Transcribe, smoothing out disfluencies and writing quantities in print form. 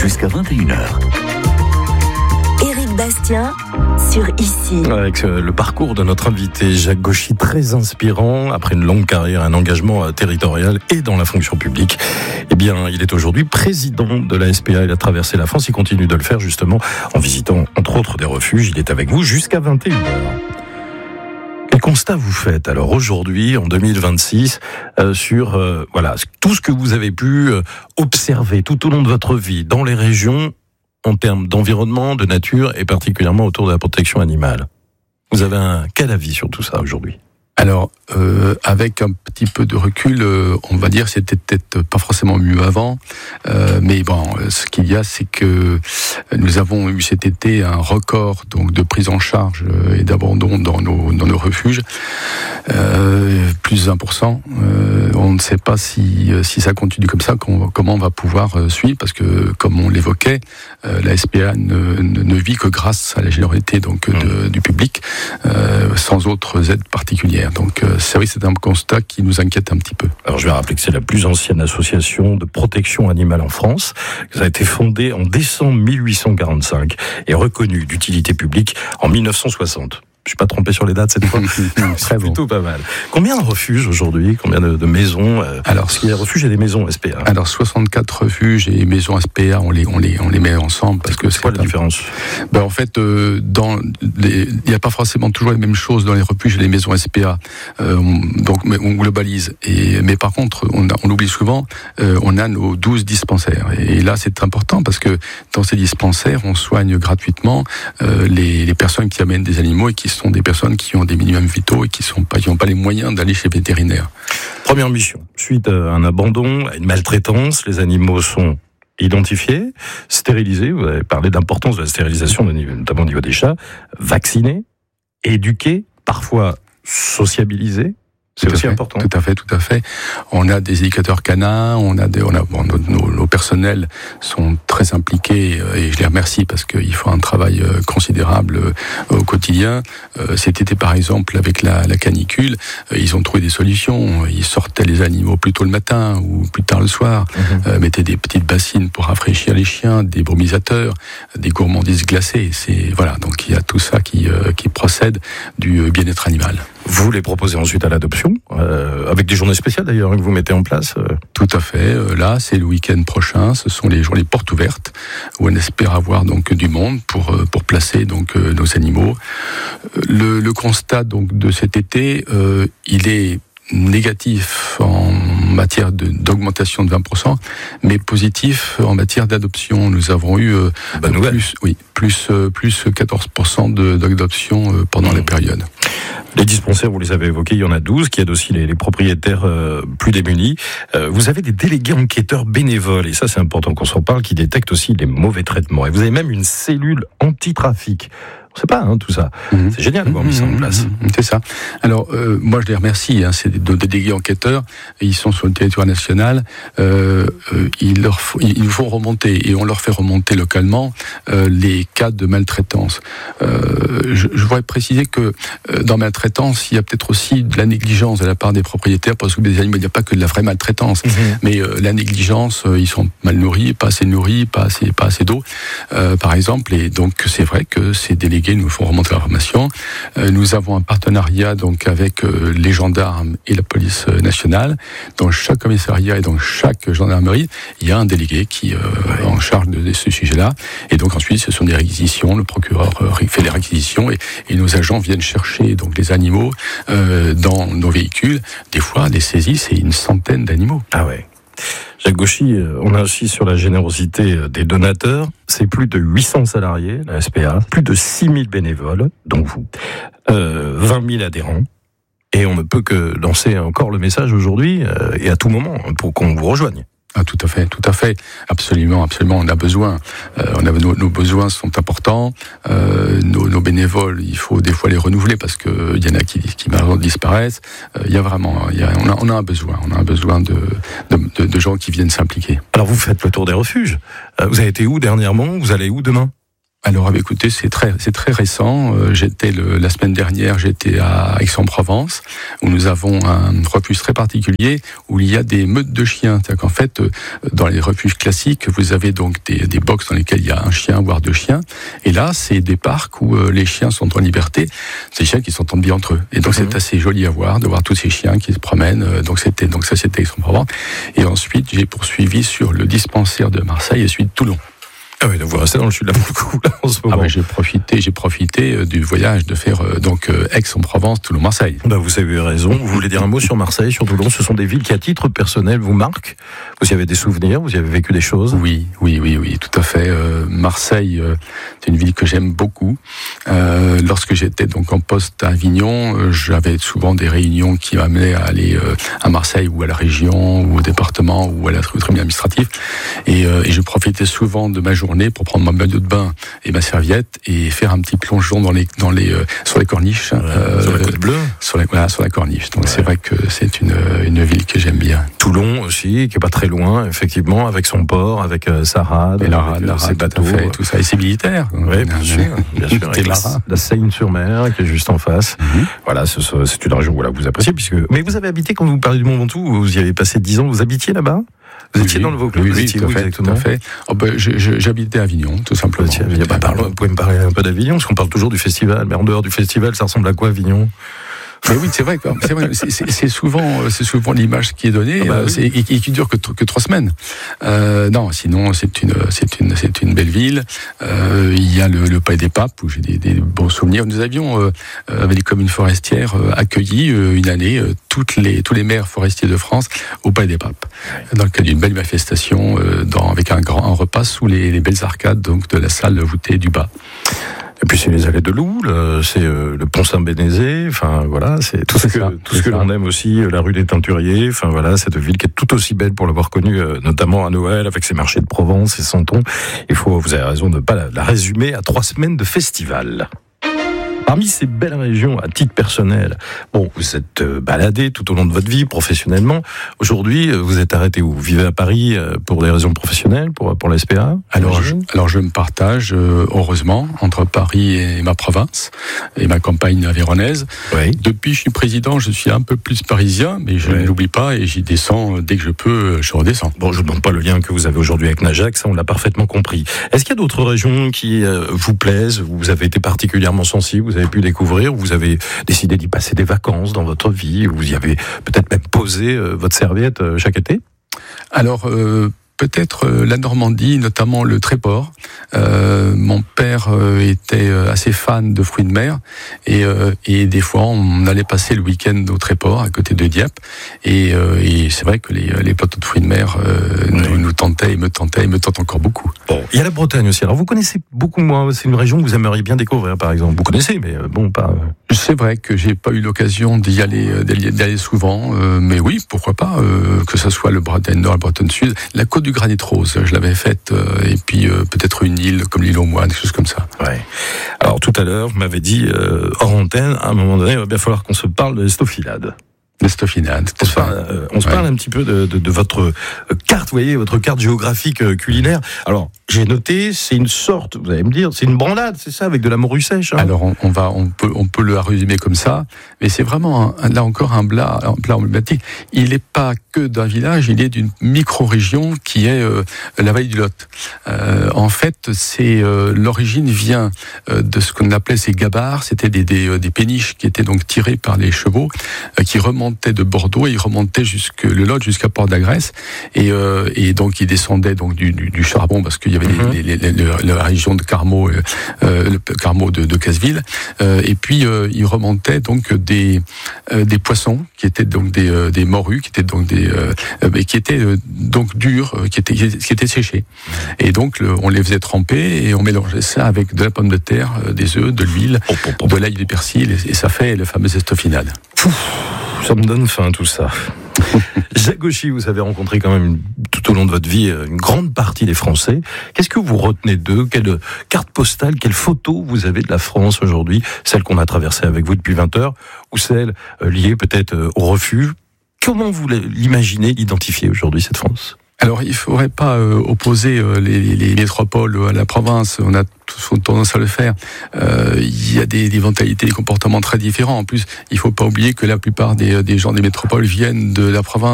jusqu'à 21h. Éric Bastien sur Ici. Avec le parcours de notre invité Jacques Gauchy, très inspirant, après une longue carrière, un engagement territorial et dans la fonction publique. Eh bien, il est aujourd'hui président de la SPA. Il a traversé la France, il continue de le faire justement en visitant entre autres des refuges. Il est avec vous jusqu'à 21h. Quel constat vous faites alors aujourd'hui, en 2026, sur tout ce que vous avez pu observer tout au long de votre vie dans les régions en termes d'environnement, de nature et particulièrement autour de la protection animale? Vous avez quel avis sur tout ça aujourd'hui? Alors, avec un petit peu de recul, on va dire c'était peut-être pas forcément mieux avant, mais bon, ce qu'il y a, c'est que nous avons eu cet été un record donc de prise en charge et d'abandon dans nos refuges, plus de 20%. On ne sait pas si ça continue comme ça, comment on va pouvoir suivre, parce que comme on l'évoquait, la SPA ne vit que grâce à la générosité donc du public, sans autres aides particulières. Donc c'est vrai que c'est un constat qui nous inquiète un petit peu. Alors je vais rappeler que c'est la plus ancienne association de protection animale en France. Ça a été fondée en décembre 1845 et reconnue d'utilité publique en 1960. Je suis pas trompé sur les dates cette fois. C'est plutôt pas mal. Combien de refuges aujourd'hui? Combien de maisons? Alors, parce qu'il y a refuges et des maisons SPA. Alors 64 refuges et maisons SPA, on les met ensemble parce que c'est quoi la différence? En fait, il n'y a pas forcément toujours les mêmes choses dans les refuges et les maisons SPA. Donc on globalise. Mais par contre, on l'oublie souvent, on a nos 12 dispensaires. Et là, c'est important parce que dans ces dispensaires, on soigne gratuitement les personnes qui amènent des animaux et qui sont des personnes qui ont des minimums vitaux et qui n'ont pas les moyens d'aller chez le vétérinaire. Première mission, suite à un abandon, à une maltraitance, les animaux sont identifiés, stérilisés, vous avez parlé d'importance de la stérilisation, notamment au niveau des chats, vaccinés, éduqués, parfois sociabilisés. C'est aussi important. Tout à fait. On a des éducateurs canins, nos personnels sont très impliqués et je les remercie parce qu'ils font un travail considérable au quotidien. Cet été, par exemple, avec la canicule, ils ont trouvé des solutions. Ils sortaient les animaux plus tôt le matin ou plus tard le soir, mettaient des petites bassines pour rafraîchir les chiens, des brumisateurs, des gourmandises glacées. Donc il y a tout ça qui procède du bien-être animal. Vous les proposez ensuite à l'adoption, avec des journées spéciales d'ailleurs que vous mettez en place. Tout à fait. Là, c'est le week-end prochain. Ce sont les journées portes ouvertes où on espère avoir donc du monde pour placer donc nos animaux. Le constat donc de cet été, il est négatif en matière d'augmentation de 20%, mais positif en matière d'adoption. Nous avons eu plus 14% d'adoption pendant la période. Les dispensaires, vous les avez évoqués, il y en a 12, qui aident aussi les propriétaires plus démunis. Vous avez des délégués enquêteurs bénévoles, et ça c'est important qu'on s'en parle, qui détectent aussi les mauvais traitements. Et vous avez même une cellule anti-trafic. On sait pas, tout ça. C'est génial d'avoir mis ça en place. C'est ça. Alors, moi, je les remercie. C'est des délégués enquêteurs. Ils sont sur le territoire national. Il nous faut remonter, et on leur fait remonter localement les cas de maltraitance. Je voudrais préciser que dans maltraitance, il y a peut-être aussi de la négligence de la part des propriétaires, parce que des animaux, il n'y a pas que de la vraie maltraitance. Mais la négligence, ils sont mal nourris, pas assez d'eau, par exemple. Et donc, c'est vrai que ces délégués nous font remonter l'information. Nous avons un partenariat donc avec les gendarmes et la police nationale. Dans chaque commissariat et dans chaque gendarmerie, il y a un délégué qui en charge de ce sujet-là. Et donc ensuite, ce sont des réquisitions. Le procureur fait les réquisitions et nos agents viennent chercher donc les animaux dans nos véhicules. Des fois, des saisies, c'est une centaine d'animaux. Ah ouais. Jacques Gauchy, on a aussi sur la générosité des donateurs. C'est plus de 800 salariés, la SPA, plus de 6000 bénévoles, dont vous, 20 000 adhérents. Et on ne peut que lancer encore le message aujourd'hui et à tout moment pour qu'on vous rejoigne. Ah, tout à fait, absolument, on a besoin. Nos besoins sont importants. Nos bénévoles, il faut des fois les renouveler parce que il y en a qui malheureusement disparaissent. On a un besoin de gens qui viennent s'impliquer. Alors vous faites le tour des refuges. Vous avez été où dernièrement? Vous allez où demain? Alors, écoutez, c'est très récent. La semaine dernière, j'étais à Aix-en-Provence, où nous avons un refuge très particulier, où il y a des meutes de chiens. C'est-à-dire qu'en fait, dans les refuges classiques, vous avez donc des box dans lesquelles il y a un chien, voire 2 chiens. Et là, c'est des parcs où les chiens sont en liberté. Ces chiens qui s'entendent bien entre eux. Et donc, c'est assez joli à voir, de voir tous ces chiens qui se promènent. Donc c'était Aix-en-Provence. Et ensuite, j'ai poursuivi sur le dispensaire de Marseille et celui de Toulon. Ah oui, donc vous restez dans le sud de la beaucoup là en ce moment. Ah ben j'ai profité du voyage de faire Aix-en-Provence, Toulon-Marseille. Vous avez raison. Vous voulez dire un mot sur Marseille, sur Toulon? Ce sont des villes qui, à titre personnel, vous marquent. Vous y avez des souvenirs, vous y avez vécu des choses? Oui, tout à fait. Marseille, c'est une ville que j'aime beaucoup. Lorsque j'étais donc en poste à Avignon, j'avais souvent des réunions qui m'amenaient à aller à Marseille ou à la région ou au département ou à la tribunal administratif. Et je profitais souvent de ma journée pour prendre mon maillot de bain et ma serviette et faire un petit plongeon sur les corniches. Sur la Côte Bleue. Sur la corniche. Donc c'est vrai que c'est une ville que j'aime bien. Toulon aussi, qui est pas très loin, effectivement, avec son port, avec sa rade, ses bateaux, tout ça, et ses militaires. Oui, bien sûr. Et la Seine-sur-Mer, qui est juste en face. Voilà, c'est une région que vous appréciez, mais vous avez habité, quand vous parlez du Mont Ventoux, vous y avez passé 10 ans, vous habitiez là-bas? Vous étiez dans le Vaucluse? Oui, tout à fait. J'habitais à Avignon, tout simplement. Vous pouvez me parler un peu d'Avignon, parce qu'on parle toujours du festival, mais en dehors du festival, ça ressemble à quoi, Avignon? Mais oui, c'est vrai. C'est souvent l'image qui est donnée et qui dure que 3 semaines. Non, sinon c'est une belle ville. Il y a le Palais des Papes où j'ai des bons souvenirs. Nous avions avec les communes forestières accueilli une année tous les maires forestiers de France au Palais des Papes, dans le cadre d'une belle manifestation avec un repas sous les belles arcades donc de la salle voûtée du bas. Et puis c'est les allées de Loul, c'est le pont Saint-Bénézé, enfin voilà, c'est tout ce que l'on aime aussi, la rue des Teinturiers, enfin voilà, cette ville qui est tout aussi belle pour l'avoir connue, notamment à Noël, avec ses marchés de Provence et Santon. Vous avez raison de ne pas la résumer à 3 semaines de festival. Parmi ces belles régions, à titre personnel, vous êtes baladé tout au long de votre vie, professionnellement. Aujourd'hui, vous êtes arrêté où? Vous vivez à Paris pour des raisons professionnelles, pour la SPA? Alors je me partage, heureusement, entre Paris et ma province, et ma campagne avéronaise. Oui. Depuis que je suis président, je suis un peu plus parisien, mais je ne l'oublie pas, et j'y descends dès que je peux, je redescends. Bon, je ne demande pas le lien que vous avez aujourd'hui avec Najac, ça on l'a parfaitement compris. Est-ce qu'il y a d'autres régions qui vous plaisent, où vous avez été particulièrement sensible, vous avez pu découvrir, où vous avez décidé d'y passer des vacances dans votre vie, où vous y avez peut-être même posé votre serviette chaque été? Alors, peut-être la Normandie, notamment le Tréport. Mon père était assez fan de fruits de mer et des fois on allait passer le week-end au Tréport à côté de Dieppe et c'est vrai que les plateaux de fruits de mer nous tentaient et me tentent encore beaucoup. Bon, il y a la Bretagne aussi. Alors vous connaissez beaucoup moins, c'est une région que vous aimeriez bien découvrir par exemple. Vous connaissez, mais bon, pas... C'est vrai que j'ai pas eu l'occasion d'y aller souvent, mais oui, pourquoi pas, que ce soit le Bretagne Nord, le Bretagne Sud, la côte du Granit Rose, je l'avais faite, et puis peut-être une île comme l'île aux Moines, quelque chose comme ça. Ouais. Alors tout à l'heure, vous m'avez dit, hors antenne, à un moment donné, il va bien falloir qu'on se parle de l'estofilade. L'estofilade. On se parle un petit peu de votre carte, vous voyez, votre carte géographique culinaire. Alors, j'ai noté, c'est une sorte, vous allez me dire, c'est une branlade, c'est ça, avec de la morue sèche. Hein. Alors, on peut le résumer comme ça, mais c'est vraiment, là encore, un plat emblématique. Il n'est pas que d'un village, il est d'une micro-région qui est la vallée du Lot. En fait, l'origine vient de ce qu'on appelait ces gabarres, c'était des péniches qui étaient donc tirées par les chevaux, qui remontaient de Bordeaux et ils remontaient le Lot jusqu'à Port-d'Agresse et donc ils descendaient donc du charbon parce qu'il y avait la région de Carmaux, le Carmaux de Casseville, et puis ils remontaient donc des poissons qui étaient donc des morues qui étaient donc donc durs, qui étaient séchés, et donc on les faisait tremper et on mélangeait ça avec de la pomme de terre, des œufs, de l'huile, de l'ail, du persil, et ça fait le fameux estofilade. Ça me donne faim tout ça. Jacques Gauchy, vous avez rencontré quand même tout au long de votre vie une grande partie des Français. Qu'est-ce que vous retenez d'eux? Quelle carte postale, quelle photo vous avez de la France aujourd'hui? Celle qu'on a traversée avec vous depuis 20 heures, ou celle liée peut-être au refuge? Comment vous l'imaginez, l'identifier aujourd'hui, cette France? Alors, il ne faudrait pas opposer les métropoles à la province. On a tous tendance à le faire. Il y a des mentalités, des comportements très différents. En plus, il ne faut pas oublier que la plupart des gens des métropoles viennent de la province.